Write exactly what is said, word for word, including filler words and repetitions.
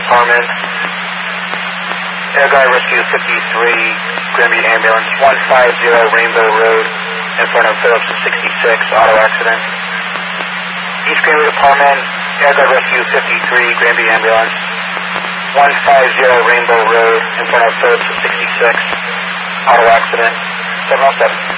Department. Air Guard Rescue fifty-three, Granby Ambulance, one five zero Rainbow Road, in front of Phillips sixty-six, auto accident. East Granby Department, Air Guard Rescue fifty-three, Granby Ambulance, one five zero Rainbow Road, in front of Phillips sixty-six, auto accident, seven oh seven.